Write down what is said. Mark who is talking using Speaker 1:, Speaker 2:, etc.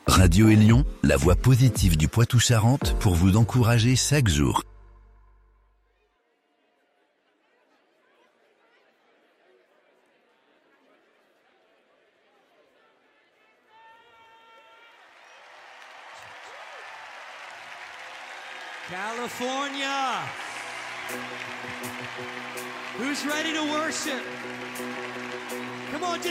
Speaker 1: Radio Élion, la voix positive du Poitou-Charentes pour vous encourager chaque jour.
Speaker 2: California. Who's ready to worship? Come on, just